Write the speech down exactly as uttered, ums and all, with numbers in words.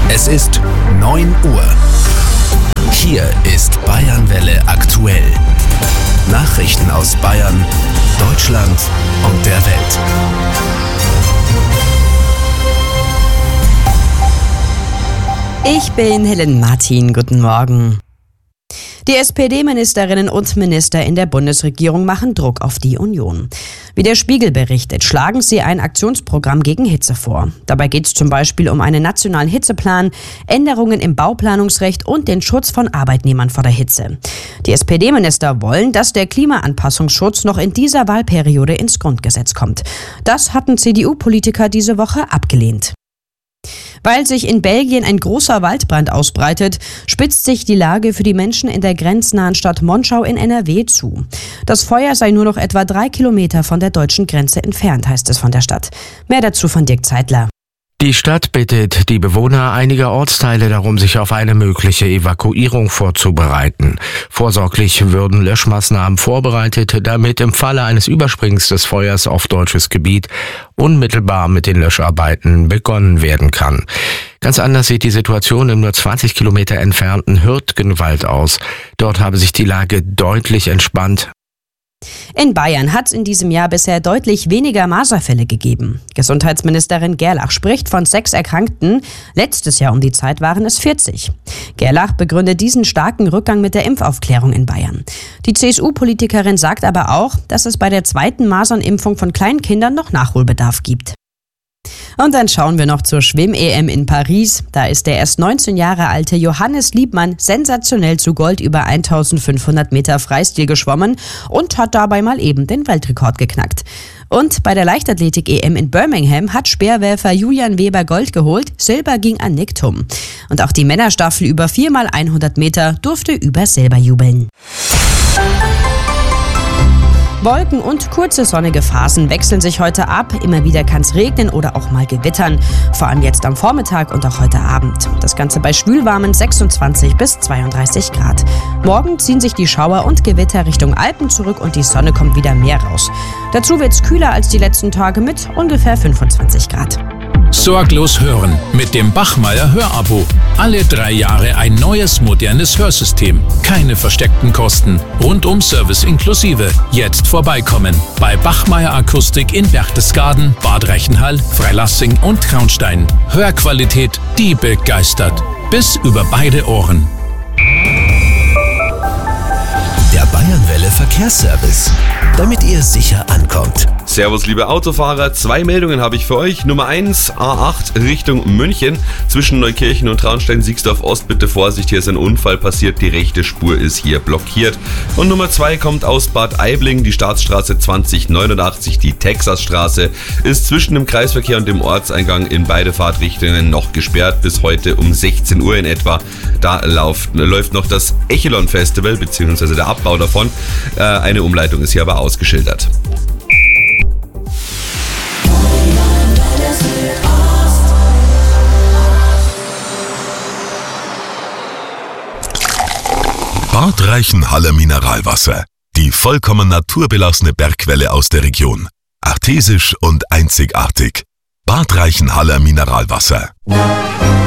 Es ist neun Uhr. Hier ist Bayernwelle aktuell. Nachrichten aus Bayern, Deutschland und der Welt. Ich bin Helen Martin. Guten Morgen. Die S P D-Ministerinnen und Minister in der Bundesregierung machen Druck auf die Union. Wie der Spiegel berichtet, schlagen sie ein Aktionsprogramm gegen Hitze vor. Dabei geht es zum Beispiel um einen nationalen Hitzeplan, Änderungen im Bauplanungsrecht und den Schutz von Arbeitnehmern vor der Hitze. Die S P D-Minister wollen, dass der Klimaanpassungsschutz noch in dieser Wahlperiode ins Grundgesetz kommt. Das hatten C D U-Politiker diese Woche abgelehnt. Weil sich in Belgien ein großer Waldbrand ausbreitet, spitzt sich die Lage für die Menschen in der grenznahen Stadt Monschau in N R W zu. Das Feuer sei nur noch etwa drei Kilometer von der deutschen Grenze entfernt, heißt es von der Stadt. Mehr dazu von Dirk Zeitler. Die Stadt bittet die Bewohner einiger Ortsteile darum, sich auf eine mögliche Evakuierung vorzubereiten. Vorsorglich würden Löschmaßnahmen vorbereitet, damit im Falle eines Übersprings des Feuers auf deutsches Gebiet unmittelbar mit den Löscharbeiten begonnen werden kann. Ganz anders sieht die Situation im nur zwanzig Kilometer entfernten Hürtgenwald aus. Dort habe sich die Lage deutlich entspannt. In Bayern hat es in diesem Jahr bisher deutlich weniger Maserfälle gegeben. Gesundheitsministerin Gerlach spricht von sechs Erkrankten. Letztes Jahr um die Zeit waren es vierzig. Gerlach begründet diesen starken Rückgang mit der Impfaufklärung in Bayern. Die C S U-Politikerin sagt aber auch, dass es bei der zweiten Masernimpfung von Kleinkindern noch Nachholbedarf gibt. Und dann schauen wir noch zur Schwimm-E M in Paris. Da ist der erst neunzehn Jahre alte Johannes Liebmann sensationell zu Gold über eintausendfünfhundert Meter Freistil geschwommen und hat dabei mal eben den Weltrekord geknackt. Und bei der Leichtathletik-E M in Birmingham hat Speerwerfer Julian Weber Gold geholt, Silber ging an Nick Thum. Und auch die Männerstaffel über vier mal hundert Meter durfte über Silber jubeln. Wolken und kurze sonnige Phasen wechseln sich heute ab. Immer wieder kann es regnen oder auch mal gewittern. Vor allem jetzt am Vormittag und auch heute Abend. Das Ganze bei schwülwarmen sechsundzwanzig bis zweiunddreißig Grad. Morgen ziehen sich die Schauer und Gewitter Richtung Alpen zurück und die Sonne kommt wieder mehr raus. Dazu wird es kühler als die letzten Tage mit ungefähr fünfundzwanzig Grad. Sorglos hören mit dem Bachmeier Hörabo. Alle drei Jahre ein neues, modernes Hörsystem. Keine versteckten Kosten. Rundum-Service inklusive. Jetzt vorbeikommen. Bei Bachmeier Akustik in Berchtesgaden, Bad Reichenhall, Freilassing und Traunstein. Hörqualität, die begeistert. Bis über beide Ohren. Der Bayernwelle Verkehrsservice, damit ihr sicher ankommt. Servus liebe Autofahrer, zwei Meldungen habe ich für euch. Nummer eins, A acht Richtung München. Zwischen Neukirchen und Traunstein-Siegsdorf Ost, bitte Vorsicht, hier ist ein Unfall passiert, die rechte Spur ist hier blockiert. Und Nummer zwei kommt aus Bad Aibling, die Staatsstraße zwanzig neunundachtzig, die Texasstraße, ist zwischen dem Kreisverkehr und dem Ortseingang in beide Fahrtrichtungen noch gesperrt, bis heute um sechzehn Uhr in etwa. Da läuft, läuft noch das Echelon Festival, beziehungsweise der Abbau davon. Äh, eine Umleitung ist hier aber ausgeschildert. Bad Reichenhaller Mineralwasser. Die vollkommen naturbelassene Bergquelle aus der Region. Artesisch und einzigartig. Bad Reichenhaller Mineralwasser.